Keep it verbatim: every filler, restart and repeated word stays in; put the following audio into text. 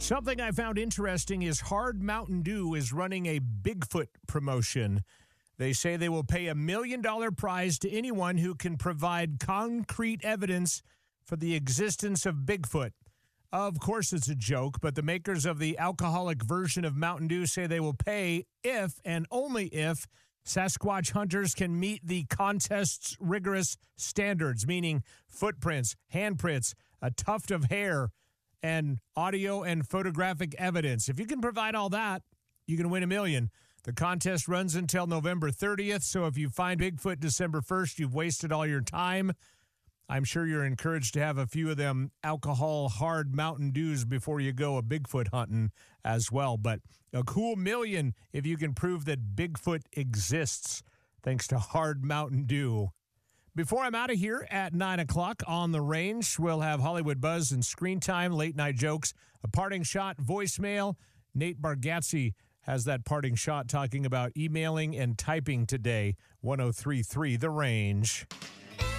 Something I found interesting is Hard Mountain Dew is running a Bigfoot promotion. They say they will pay a million dollar prize to anyone who can provide concrete evidence for the existence of Bigfoot. Of course, it's a joke, but the makers of the alcoholic version of Mountain Dew say they will pay if and only if Sasquatch hunters can meet the contest's rigorous standards, meaning footprints, handprints, a tuft of hair, and audio and photographic evidence. If you can provide all that, you can win a million. The contest runs until November thirtieth, so if you find Bigfoot December first, you've wasted all your time. I'm sure you're encouraged to have a few of them alcohol hard Mountain Dews before you go a Bigfoot hunting as well. But a cool million if you can prove that Bigfoot exists, thanks to Hard Mountain Dew. Before I'm out of here at nine o'clock on The Range, we'll have Hollywood Buzz and Screen Time, late night jokes, a parting shot, voicemail. Nate Bargatze has that parting shot talking about emailing and typing today. one oh three point three The Range.